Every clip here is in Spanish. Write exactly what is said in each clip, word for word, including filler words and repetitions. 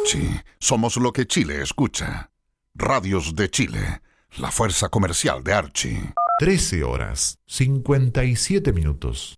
Archie, somos lo que Chile escucha. Radios de Chile, la fuerza comercial de Archie. trece horas, cincuenta y siete minutos.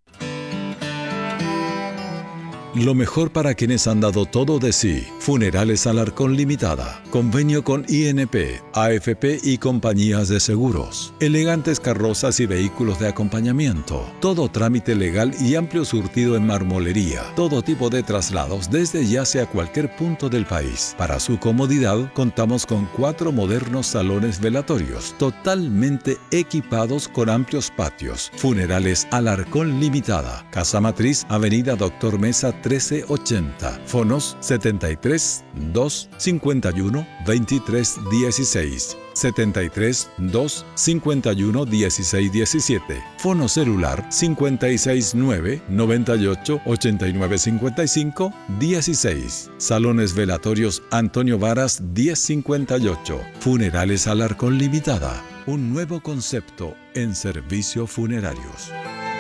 Lo mejor para quienes han dado todo de sí. Funerales Alarcón Limitada. Convenio con I N P, A F P y compañías de seguros. Elegantes carrozas y vehículos de acompañamiento. Todo trámite legal y amplio surtido en marmolería. Todo tipo de traslados desde ya sea cualquier punto del país. Para su comodidad, contamos con cuatro modernos salones velatorios, totalmente equipados con amplios patios. Funerales Alarcón Limitada. Casa Matriz, Avenida Doctor Mesa trece ochenta. Fonos setenta y tres, dos, cincuenta y uno, veintitrés dieciséis. setenta y tres, dos, cincuenta y uno, dieciséis diecisiete. Fono celular cincuenta y seis, nueve, noventa y ocho, ochenta y nueve cincuenta y cinco, dieciséis. Salones velatorios Antonio Varas diez cincuenta y ocho. Funerales Alarcón Limitada. Un nuevo concepto en servicios funerarios.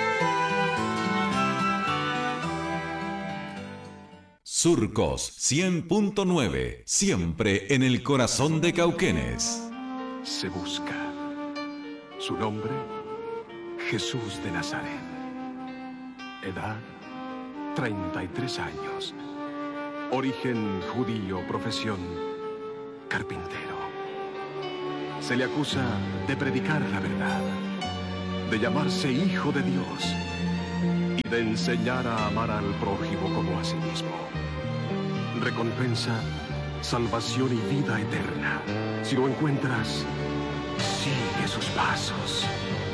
Surcos cien punto nueve, siempre en el corazón de Cauquenes. Se busca. Su nombre, Jesús de Nazaret. Edad, treinta y tres años. Origen judío, profesión, carpintero. Se le acusa de predicar la verdad, de llamarse hijo de Dios y de enseñar a amar al prójimo como a sí mismo. Recompensa, salvación y vida eterna. Si lo encuentras, sigue sus pasos.